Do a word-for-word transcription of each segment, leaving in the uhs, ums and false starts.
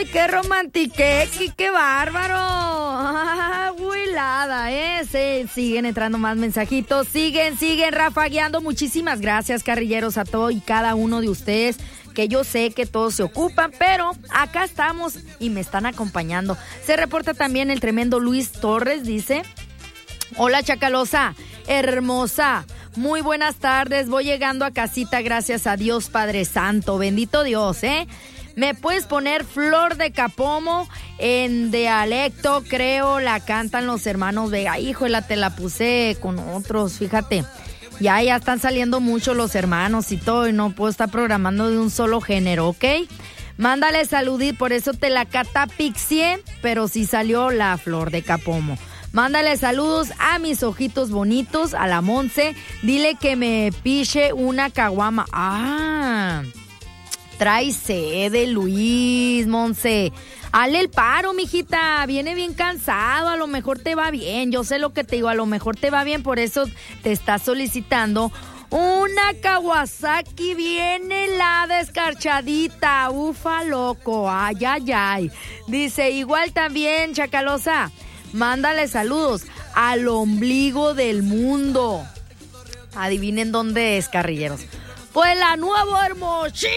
qué romantiquequi, qué bárbaro. Abuelada, ¿eh? Sí, siguen entrando más mensajitos. Siguen, siguen rafagueando. Muchísimas gracias, carrilleros, a todos y cada uno de ustedes, que yo sé que todos se ocupan, pero acá estamos y me están acompañando. Se reporta también el tremendo Luis Torres, dice: hola, Chacalosa, hermosa, muy buenas tardes, voy llegando a casita, gracias a Dios Padre Santo, bendito Dios, ¿eh? ¿Me puedes poner Flor de Capomo en dialecto? Creo la cantan los hermanos Vega. Híjole, te la puse con otros, fíjate. Ya, ya están saliendo mucho los hermanos y todo, y no puedo estar programando de un solo género, ¿ok? Mándale saludit, por eso te la catapixié, pero sí salió la Flor de Capomo. Mándale saludos a mis ojitos bonitos, a la Monse. Dile que me piche una caguama. Ah, trae sede, Luis, Monse. Hale el paro, mijita, viene bien cansado, a lo mejor te va bien, yo sé lo que te digo, a lo mejor te va bien, por eso te está solicitando una Kawasaki bien helada, escarchadita, ufa, loco, ay, ay, ay. Dice, igual también, Chacalosa, mándale saludos al ombligo del mundo. Adivinen dónde es, carrilleros. Pues la Nuevo Hermosillo.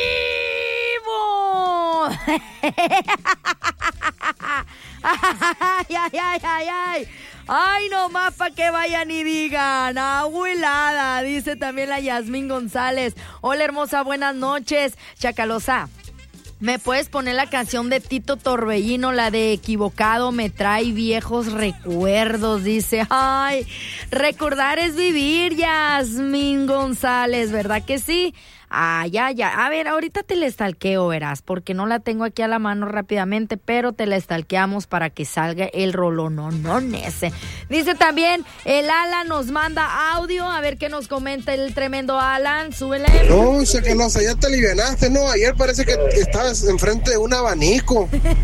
Ay, ay, ay, ay, ay. Ay, nomás pa' que vayan y digan, abuelada, dice también la Yasmín González. Hola, hermosa, buenas noches. Chacalosa, ¿me puedes poner la canción de Tito Torbellino, la de Equivocado? Me trae viejos recuerdos, dice. Ay, recordar es vivir, Yasmín González, ¿verdad que sí? Ah, ya, ya. A ver, ahorita te la estalqueo, verás, porque no la tengo aquí a la mano rápidamente, pero te la estalqueamos para que salga el rolononón ese. Dice también, el Alan nos manda audio, a ver qué nos comenta el tremendo Alan, súbele. No, Chacalosa, ya te alivianaste, ¿no? Ayer parece que estabas enfrente de un abanico.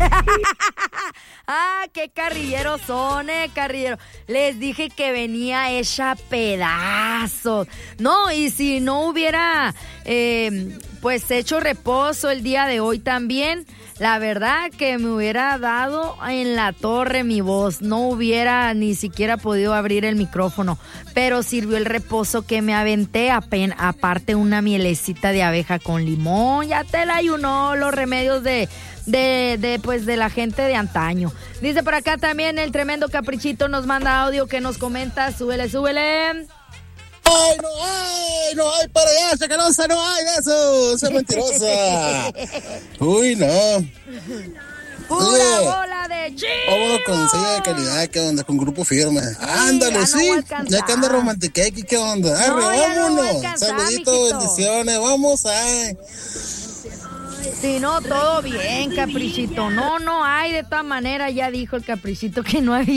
Ah, qué carrilleros son, eh, carrilleros. Les dije que venía hecha pedazos. No, y si no hubiera, eh, pues, hecho reposo el día de hoy también, la verdad que me hubiera dado en la torre mi voz. No hubiera ni siquiera podido abrir el micrófono. Pero sirvió el reposo que me aventé, apen- aparte una mielecita de abeja con limón. Ya te la ayunó los remedios de... De, de, pues, de la gente de antaño. Dice por acá también el tremendo Caprichito nos manda audio que nos comenta. Súbele, súbele. ¡Ay, no hay! ¡No hay para allá, Chacalosa! ¡No hay de eso! ¡Esa es mentirosa! ¡Uy, no! ¡Pura Oye, bola de chivo! vámonos con sello de calidad, ¿qué onda? Con Grupo Firme. Ándale, ya sí. no voy a Ya que anda romantiquequi, ¿qué onda? No, Arre, ya no vámonos. voy a alcanzar, Saluditos, mijito. bendiciones. Vamos, ay. Si no, todo bien, Caprichito. No, no hay, de todas maneras, ya dijo el Caprichito que no hay.